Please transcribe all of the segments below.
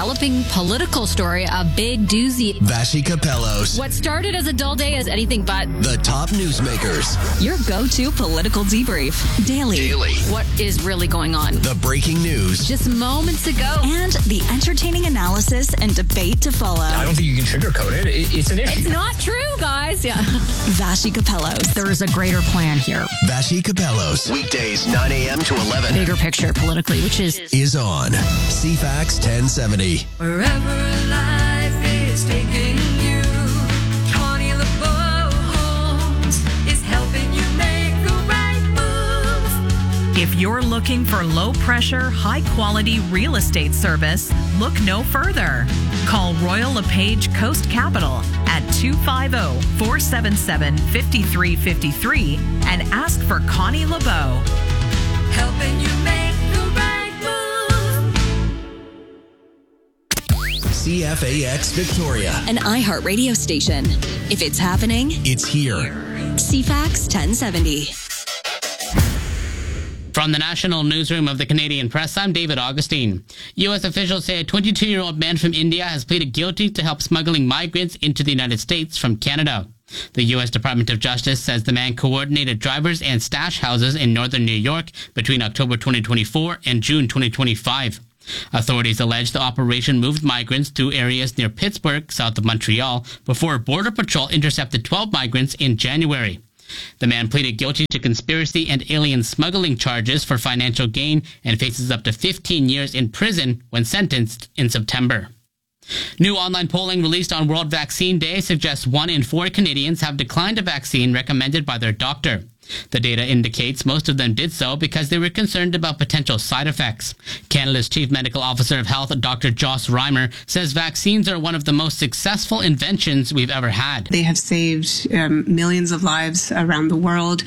developing political story, a big doozy. Vassy Capellos. What started as a dull day is anything but. The top newsmakers. Your go-to political debrief. Daily. What is really going on? The breaking news. Just moments ago. And the entertaining analysis and debate to follow. I don't think you can sugarcoat it. It's an issue. It's not true, guys. Yeah. Vassy Capellos. There is a greater plan here. Vassy Capellos. Weekdays 9 a.m. to 11. Bigger picture politically, which is on CFAX 1070. Wherever life is taking you, Connie LeBeau Homes is helping you make the right move. If you're looking for low-pressure, high-quality real estate service, look no further. Call Royal LePage Coast Capital at 250-477-5353 and ask for Connie LeBeau. Helping you make the right move. CFAX Victoria. An iHeart radio station. If it's happening, It's here. CFAX 1070. From the National Newsroom of the Canadian Press, I'm David Augustine. U.S. officials say a 22-year-old man from India has pleaded guilty to help smuggling migrants into the United States from Canada. The U.S. Department of Justice says the man coordinated drivers and stash houses in northern New York between October 2024 and June 2025. Authorities allege the operation moved migrants through areas near Pittsburgh, south of Montreal, before Border Patrol intercepted 12 migrants in January. The man pleaded guilty to conspiracy and alien smuggling charges for financial gain and faces up to 15 years in prison when sentenced in September. New online polling released on World Vaccine Day suggests 1 in 4 Canadians have declined a vaccine recommended by their doctor. The data indicates most of them did so because they were concerned about potential side effects. Canada's Chief Medical Officer of Health, Dr. Joss Reimer, says vaccines are one of the most successful inventions we've ever had. They have saved millions of lives around the world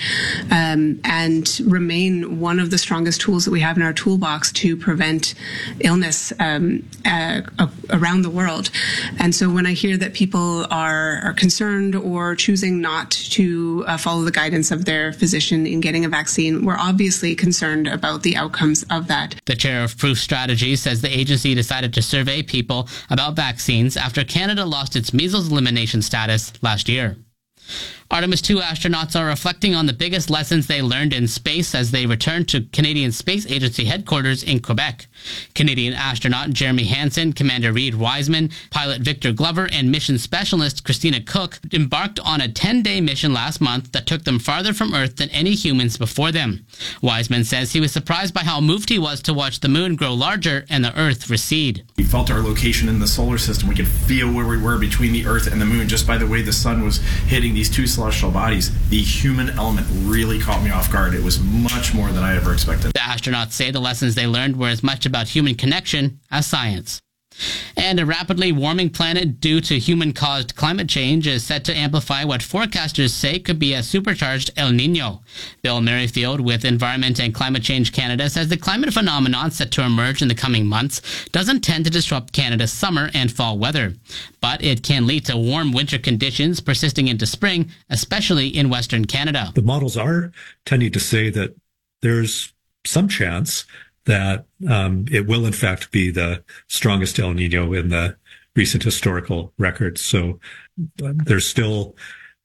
and remain one of the strongest tools that we have in our toolbox to prevent illness around the world. And so when I hear that people are concerned or choosing not to follow the guidance of their physician in getting a vaccine, we're obviously concerned about the outcomes of that. The chair of Proof Strategy says the agency decided to survey people about vaccines after Canada lost its measles elimination status last year. Artemis 2 astronauts are reflecting on the biggest lessons they learned in space as they return to Canadian Space Agency headquarters in Quebec. Canadian astronaut Jeremy Hansen, Commander Reid Wiseman, pilot Victor Glover, and mission specialist Christina Cook embarked on a 10-day mission last month that took them farther from Earth than any humans before them. Wiseman says he was surprised by how moved he was to watch the moon grow larger and the Earth recede. We felt our location in the solar system. We could feel where we were between the Earth and the moon just by the way the sun was hitting these two celestial bodies. The human element really caught me off guard. It was much more than I ever expected. The astronauts say the lessons they learned were as much about human connection as science. And a rapidly warming planet due to human-caused climate change is set to amplify what forecasters say could be a supercharged El Niño. Bill Merrifield with Environment and Climate Change Canada says the climate phenomenon set to emerge in the coming months doesn't tend to disrupt Canada's summer and fall weather, but it can lead to warm winter conditions persisting into spring, especially in Western Canada. The models are tending to say that there's some chance that it will in fact be the strongest El Niño in the recent historical records. So there's still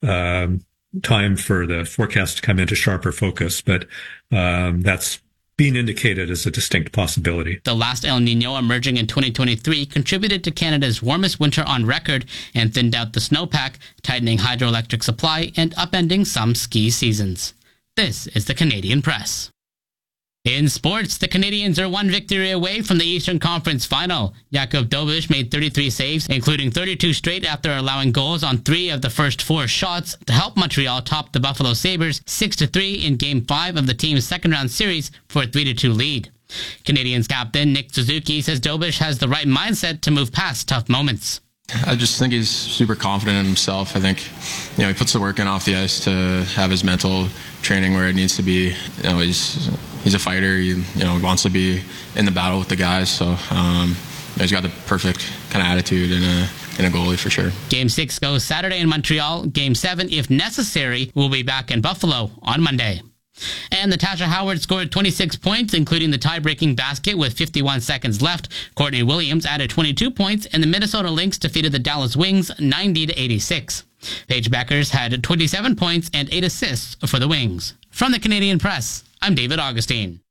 time for the forecast to come into sharper focus, but that's being indicated as a distinct possibility. The last El Niño emerging in 2023 contributed to Canada's warmest winter on record and thinned out the snowpack, tightening hydroelectric supply and upending some ski seasons. This is the Canadian Press. In sports, the Canadians are one victory away from the Eastern Conference Final. Jakub Dobeš made 33 saves, including 32 straight after allowing goals on 3 of the first 4 shots to help Montreal top the Buffalo Sabres 6-3 in Game 5 of the team's second-round series for a 3-2 lead. Canadians captain Nick Suzuki says Dobeš has the right mindset to move past tough moments. I just think he's super confident in himself. I think, he puts the work in off the ice to have his mental training where it needs to be. He's a fighter. He wants to be in the battle with the guys. So he's got the perfect kind of attitude and a goalie for sure. Game 6 goes Saturday in Montreal. Game 7, if necessary, will be back in Buffalo on Monday. And Natasha Howard scored 26 points, including the tie-breaking basket with 51 seconds left. Courtney Williams added 22 points, and the Minnesota Lynx defeated the Dallas Wings 90-86. Paige Beckers had 27 points and 8 assists for the Wings. From the Canadian Press, I'm David Augustine.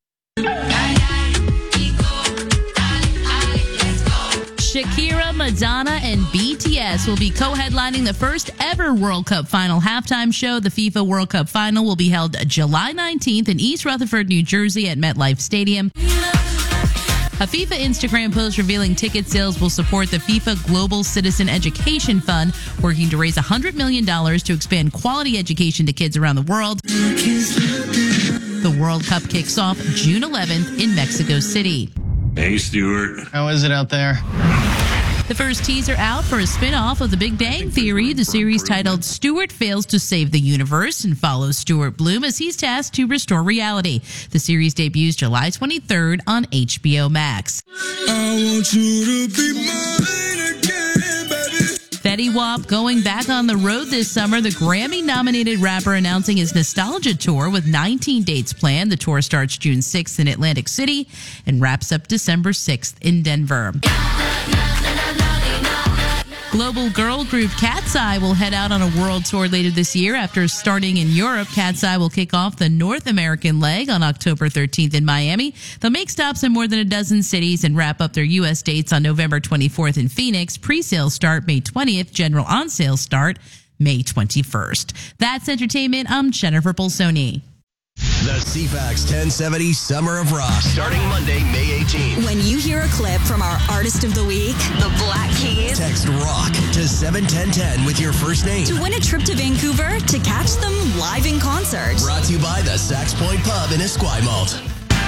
Shakira, Madonna, and BTS will be co-headlining the first ever World Cup final halftime show. The FIFA World Cup final will be held July 19th in East Rutherford, New Jersey at MetLife Stadium. A FIFA Instagram post revealing ticket sales will support the FIFA Global Citizen Education Fund, working to raise $100 million to expand quality education to kids around the world. The World Cup kicks off June 11th in Mexico City. Hey, Stuart. How is it out there? The first teaser out for a spin-off of The Big Bang Theory, the series titled Stuart Fails to Save the Universe, and follows Stuart Bloom as he's tasked to restore reality. The series debuts July 23rd on HBO Max. I want you to be mine again, baby. Fetty Wap going back on the road this summer. The Grammy-nominated rapper announcing his Nostalgia Tour with 19 dates planned. The tour starts June 6th in Atlantic City and wraps up December 6th in Denver. Global girl group Cat's Eye will head out on a world tour later this year. After starting in Europe, Cat's Eye will kick off the North American leg on October 13th in Miami. They'll make stops in more than a dozen cities and wrap up their U.S. dates on November 24th in Phoenix. Pre-sales start May 20th. General on-sale start May 21st. That's entertainment. I'm Jennifer Bolsoni. The CFAX 1070 Summer of Rock, starting Monday, May 18th. When you hear a clip from our Artist of the Week, the Black Keys, Text ROCK to 71010 with your first name to win a trip to Vancouver to catch them live in concert. Brought to you by the Sax Point Pub in Esquimalt.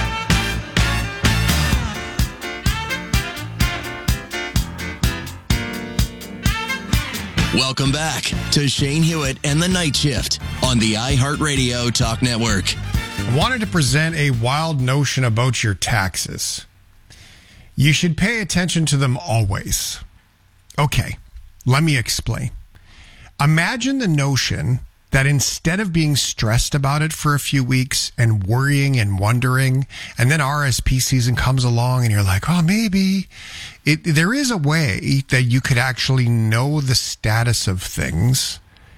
Welcome back to Shane Hewitt and the Night Shift on the iHeartRadio Talk Network. I wanted to present a wild notion about your taxes. You should pay attention to them always. Okay, let me explain. Imagine the notion that instead of being stressed about it for a few weeks and worrying and wondering, and then RSP season comes along and you're like, oh, maybe there is a way that you could actually know the status of things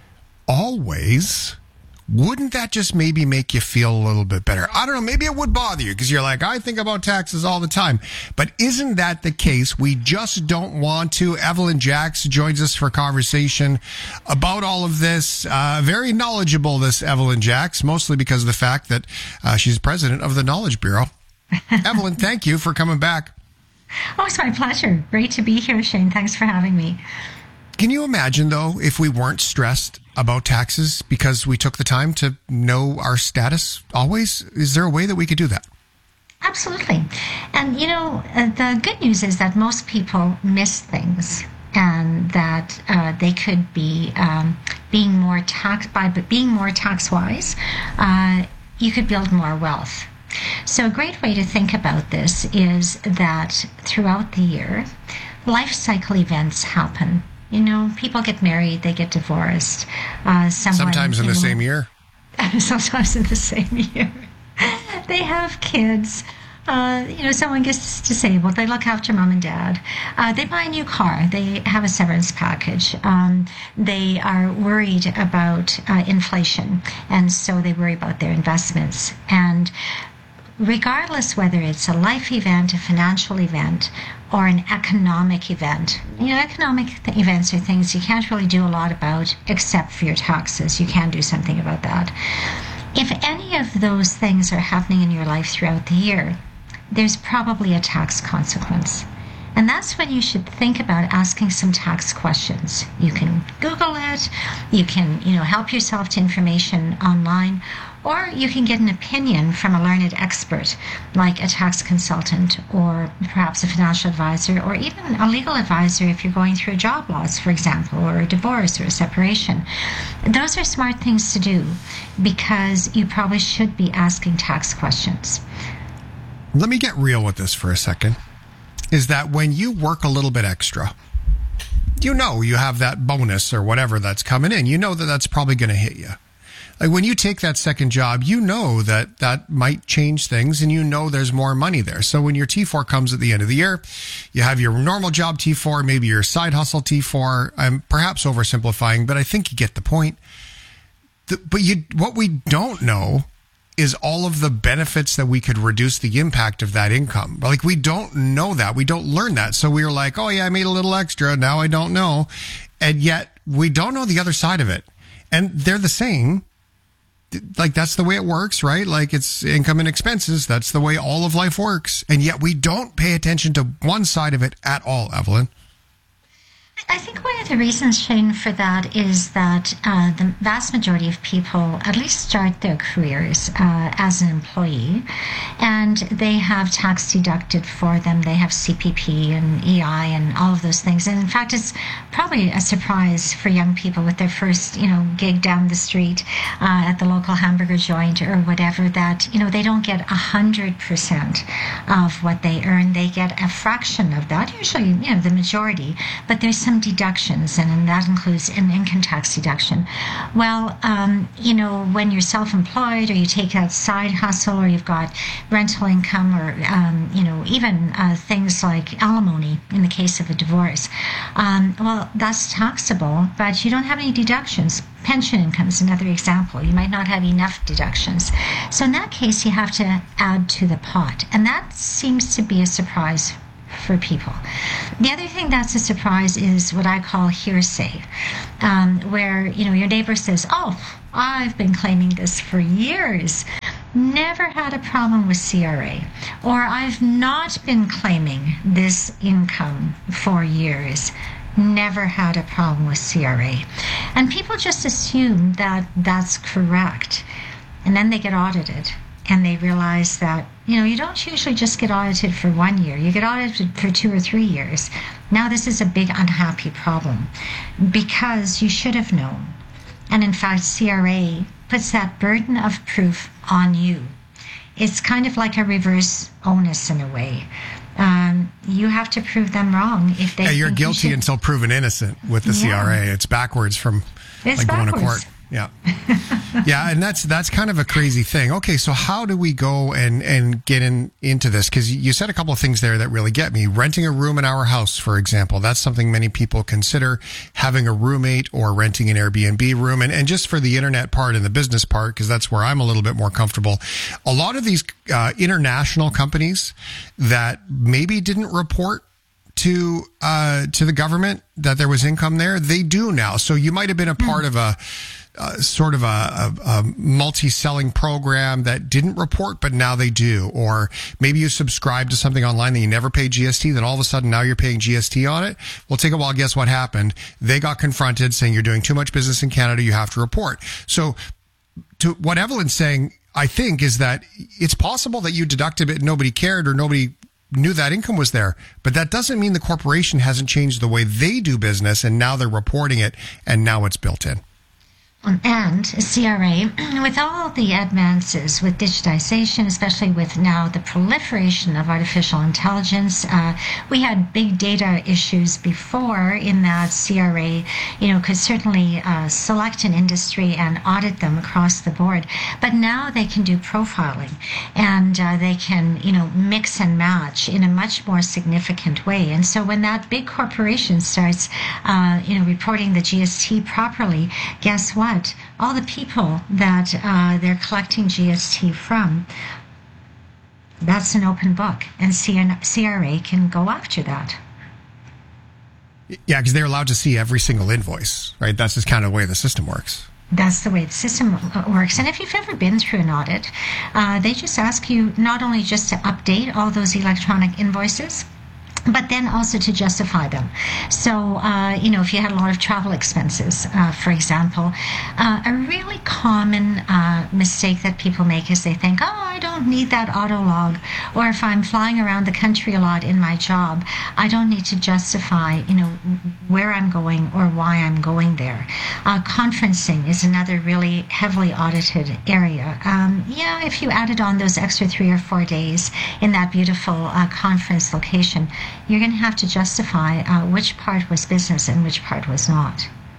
always. Wouldn't that just maybe make you feel a little bit better? I don't know. Maybe it would bother you because you're like, I think about taxes all the time. But isn't that the case? We just don't want to. Evelyn Jacks joins us for conversation about all of this. Very knowledgeable, this Evelyn Jacks, mostly because of the fact that she's president of the Knowledge Bureau. Evelyn, thank you for coming back. Oh, it's my pleasure. Great to be here, Shane. Thanks for having me. Can you imagine, though, if we weren't stressed about taxes because we took the time to know our status always? Is there a way that we could do that? Absolutely. And, you know, the good news is that most people miss things and that they could be being more tax-wise, you could build more wealth. So a great way to think about this is that throughout the year, life cycle events happen. You know, people get married, they get divorced. Sometimes in the same year. Sometimes in the same year. They have kids. Someone gets disabled. They look after mom and dad. They buy a new car. They have a severance package. They are worried about inflation, and so they worry about their investments. And regardless whether it's a life event, a financial event, or an economic event. You know, economic events are things you can't really do a lot about except for your taxes. You can do something about that. If any of those things are happening in your life throughout the year, there's probably a tax consequence. And that's when you should think about asking some tax questions. You can Google it, you can, help yourself to information online, or you can get an opinion from a learned expert, like a tax consultant, or perhaps a financial advisor, or even a legal advisor if you're going through a job loss, for example, or a divorce or a separation. Those are smart things to do because you probably should be asking tax questions. Let me get real with this for a second. Is that when you work a little bit extra, you have that bonus or whatever that's coming in. You know that that's probably going to hit you. Like when you take that second job, you know that might change things and you know there's more money there. So when your T4 comes at the end of the year, you have your normal job T4, maybe your side hustle T4. I'm perhaps oversimplifying, but I think you get the point. What we don't know is all of the benefits that we could reduce the impact of that income. Like we don't know that. We don't learn that. So we're like, oh yeah, I made a little extra. Now I don't know. And yet we don't know the other side of it. And they're the same. Like that's the way it works, right? Like it's income and expenses. That's the way all of life works. And yet we don't pay attention to one side of it at all, Evelyn. I think one of the reasons, Shane, for that is that the vast majority of people at least start their careers as an employee, and they have tax deducted for them. They have CPP and EI and all of those things. And in fact, it's probably a surprise for young people with their first, gig down the street at the local hamburger joint or whatever that, they don't get 100% of what they earn. They get a fraction of that, usually, the majority, but there's some deductions, and that includes an income tax deduction. Well, when you're self-employed or you take that side hustle or you've got rental income or, even things like alimony in the case of a divorce, well, that's taxable, but you don't have any deductions. Pension income is another example. You might not have enough deductions. So in that case, you have to add to the pot. And that seems to be a surprise for people. The other thing that's a surprise is what I call hearsay, where, your neighbor says, oh, I've been claiming this for years, never had a problem with CRA, or I've not been claiming this income for years, never had a problem with CRA. And people just assume that that's correct. And then they get audited. And they realize that, you don't usually just get audited for 1 year. You get audited for 2 or 3 years. Now this is a big unhappy problem because you should have known. And in fact, CRA puts that burden of proof on you. It's kind of like a reverse onus in a way. You have to prove them wrong if they. Yeah, you're guilty until proven innocent with the CRA. It's backwards from going to court. Yeah. Yeah, and that's kind of a crazy thing. Okay, so how do we go and get into this? Because you said a couple of things there that really get me. Renting a room in our house, for example, that's something many people consider. Having a roommate or renting an Airbnb room. And just for the internet part and the business part, because that's where I'm a little bit more comfortable, a lot of these international companies that maybe didn't report to the government that there was income there, they do now. So you might have been a part of a sort of a multi-selling program that didn't report, but now they do. Or maybe you subscribe to something online that you never paid GST, then all of a sudden now you're paying GST on it. Well, take a while. Guess what happened? They got confronted saying you're doing too much business in Canada. You have to report. So to what Evelyn's saying, I think, is that it's possible that you deducted it and nobody cared or nobody knew that income was there, but that doesn't mean the corporation hasn't changed the way they do business and now they're reporting it and now it's built in. And CRA, with all the advances with digitization, especially with now the proliferation of artificial intelligence, we had big data issues before in that CRA, could certainly select an industry and audit them across the board. But now they can do profiling and they can, mix and match in a much more significant way. And so when that big corporation starts, reporting the GST properly, guess what? All the people that they're collecting GST from, that's an open book, and CRA can go after that. Yeah, because they're allowed to see every single invoice, right? That's just kind of the way the system works. That's the way the system works. And if you've ever been through an audit, they just ask you not only just to update all those electronic invoices, but then also to justify them. So, if you had a lot of travel expenses, for example, a really common mistake that people make is they think, I don't need that auto log. Or if I'm flying around the country a lot in my job, I don't need to justify, where I'm going or why I'm going there. Conferencing is another really heavily audited area. If you added on those extra 3 or 4 days in that beautiful conference location, you're going to have to justify which part was business and which part was not.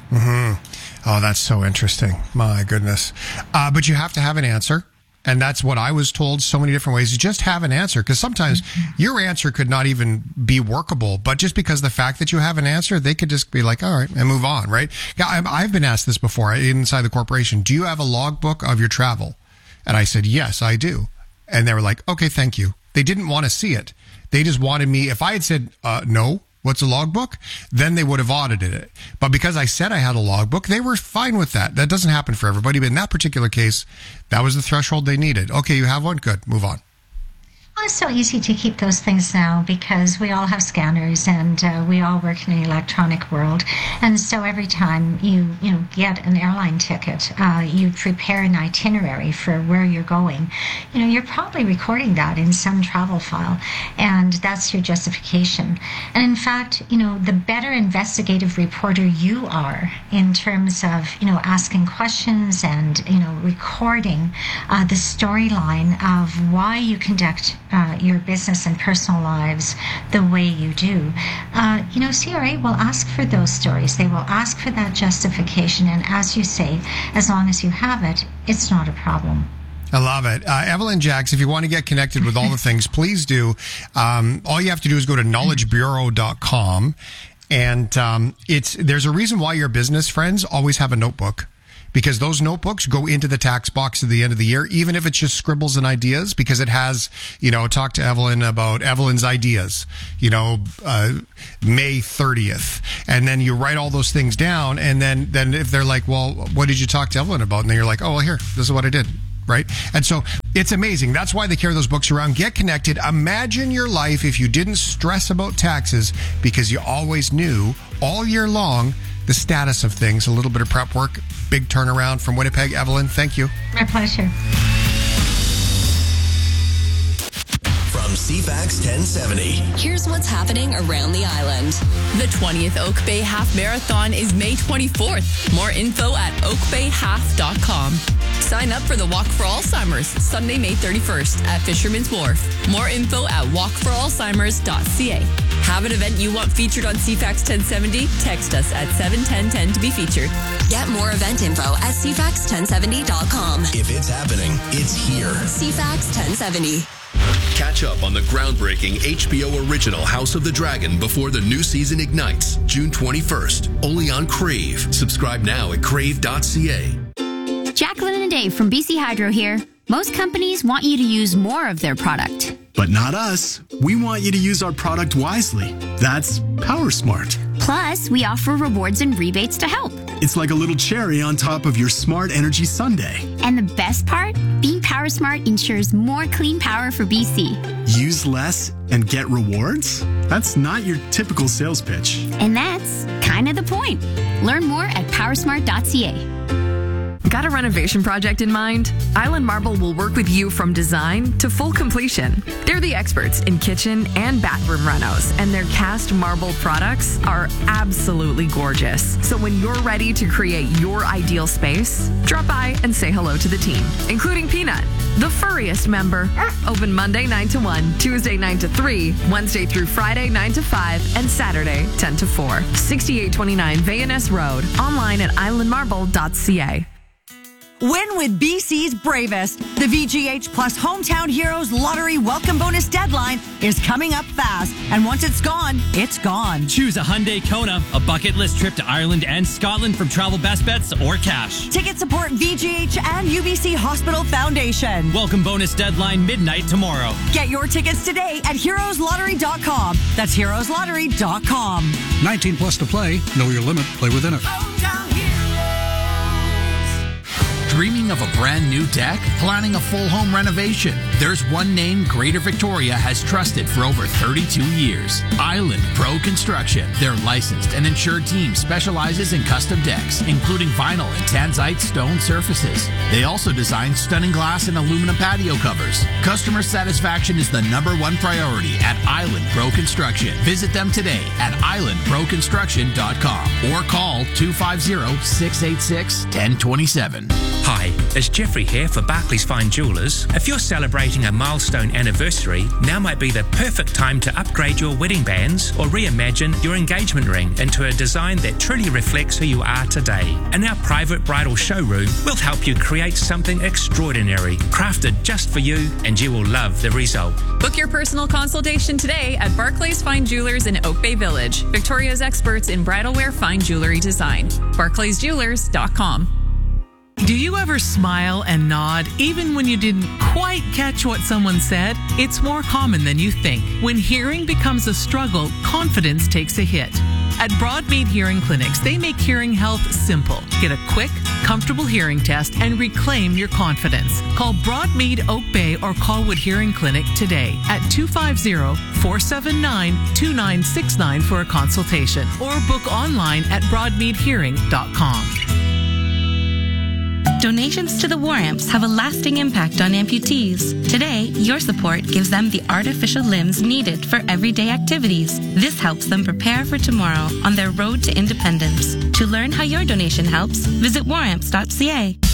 Oh, that's so interesting. My goodness. But you have to have an answer. And that's what I was told so many different ways. You just have an answer, because sometimes your answer could not even be workable. But just because the fact that you have an answer, they could just be like, all right, and move on, right? Yeah, I've been asked this before inside the corporation. Do you have a logbook of your travel? And I said, yes, I do. And they were like, okay, thank you. They didn't want to see it. They just wanted me. If I had said, no, what's a logbook? Then they would have audited it. But because I said I had a logbook, they were fine with that. That doesn't happen for everybody. But in that particular case, that was the threshold they needed. Okay, you have one? Good. Move on. Well, it's so easy to keep those things now because we all have scanners and we all work in an electronic world. And so every time you get an airline ticket, you prepare an itinerary for where you're going. You're probably recording that in some travel file, and that's your justification. And in fact, the better investigative reporter you are in terms of, asking questions and, recording the storyline of why you conduct your business and personal lives the way you do. CRA will ask for those stories. They will ask for that justification. And as you say, as long as you have it, it's not a problem. I love it. Evelyn Jacks, if you want to get connected with all the things, please do. All you have to do is go to knowledgebureau.com. And there's a reason why your business friends always have a notebook. Because those notebooks go into the tax box at the end of the year, even if it's just scribbles and ideas, because it has, talk to Evelyn about Evelyn's ideas, May 30th. And then you write all those things down. And then if they're like, well, what did you talk to Evelyn about? And then you're like, oh, well, here, this is what I did. Right? And so it's amazing. That's why they carry those books around. Get connected. Imagine your life if you didn't stress about taxes because you always knew all year long the status of things. A little bit of prep work. Big turnaround from Winnipeg. Evelyn, thank you. My pleasure. From CFAX 1070. Here's what's happening around the island. The 20th Oak Bay Half Marathon is May 24th. More info at oakbayhalf.com. Sign up for the Walk for Alzheimer's, Sunday, May 31st at Fisherman's Wharf. More info at walkforalzheimers.ca. Have an event you want featured on CFAX 1070? Text us at 71010 to be featured. Get more event info at cfax1070.com. If it's happening, it's here. CFAX 1070. Catch up on the groundbreaking HBO original House of the Dragon before the new season ignites, June 21st, only on Crave. Subscribe now at crave.ca. Jacqueline and Dave from BC Hydro here. Most companies want you to use more of their product. But not us. We want you to use our product wisely. That's PowerSmart. Plus, we offer rewards and rebates to help. It's like a little cherry on top of your smart energy sundae. And the best part? Being PowerSmart ensures more clean power for BC. Use less and get rewards? That's not your typical sales pitch. And that's kind of the point. Learn more at powersmart.ca. Got a renovation project in mind? Island Marble will work with you from design to full completion. They're the experts in kitchen and bathroom renos, and their cast marble products are absolutely gorgeous. So when you're ready to create your ideal space, drop by and say hello to the team, including Peanut, the furriest member. Open Monday 9 to 1, Tuesday 9 to 3, Wednesday through Friday 9 to 5, and Saturday 10 to 4. 6829 Vayaness Road. Online at islandmarble.ca. Win with BC's bravest. The VGH Plus Hometown Heroes Lottery Welcome Bonus deadline is coming up fast. And once it's gone, it's gone. Choose a Hyundai Kona, a bucket list trip to Ireland and Scotland from Travel Best Bets, or cash. Tickets support VGH and UBC Hospital Foundation. Welcome bonus deadline midnight tomorrow. Get your tickets today at heroeslottery.com. That's heroeslottery.com. 19 plus to play. Know your limit. Play within it. Dreaming of a brand new deck? Planning a full home renovation? There's one name Greater Victoria has trusted for over 32 years. Island Pro Construction. Their licensed and insured team specializes in custom decks, including vinyl and tanzite stone surfaces. They also design stunning glass and aluminum patio covers. Customer satisfaction is the #1 priority at Island Pro Construction. Visit them today at islandproconstruction.com or call 250-686-1027. Hi, it's Jeffrey here for Barclays Fine Jewellers. If you're celebrating a milestone anniversary, now might be the perfect time to upgrade your wedding bands or reimagine your engagement ring into a design that truly reflects who you are today. In our private bridal showroom, we'll help you create something extraordinary, crafted just for you, and you will love the result. Book your personal consultation today at Barclays Fine Jewelers in Oak Bay Village, Victoria's experts in bridal wear fine jewelry design. BarclaysJewelers.com. Do you ever smile and nod even when you didn't quite catch what someone said? It's more common than you think. When hearing becomes a struggle, confidence takes a hit. At Broadmead Hearing Clinics, they make hearing health simple. Get a quick, comfortable hearing test and reclaim your confidence. Call Broadmead Oak Bay or Colwood Hearing Clinic today at 250-479-2969 for a consultation or book online at broadmeadhearing.com. Donations to the War Amps have a lasting impact on amputees. Today, your support gives them the artificial limbs needed for everyday activities. This helps them prepare for tomorrow on their road to independence. To learn how your donation helps, visit waramps.ca.